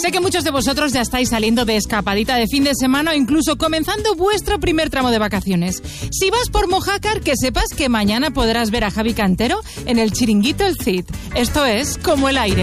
Sé que muchos de vosotros ya estáis saliendo de escapadita de fin de semana o incluso comenzando vuestro primer tramo de vacaciones. Si vas por Mojácar, que sepas que mañana podrás ver a Javi Cantero en el Chiringuito El Cid. Esto es Como el aire.